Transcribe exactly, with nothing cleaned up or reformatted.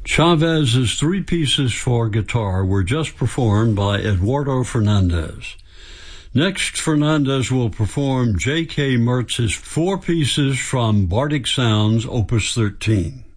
Chavez's three pieces for guitar were just performed by Eduardo Fernandez. Next, Fernandez will perform J K. Mertz's four pieces from Bardic Sounds, Opus thirteen.